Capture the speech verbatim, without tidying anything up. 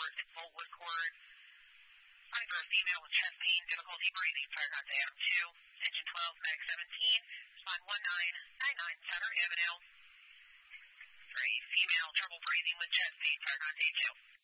Court in Boltwood Court. Sorry for a female with chest pain, difficulty breathing, fire contact Adam two, engine twelve, medic seventeen, respond one nine nine nine Center Avenue. For a female, trouble breathing with chest pain, fire contact two.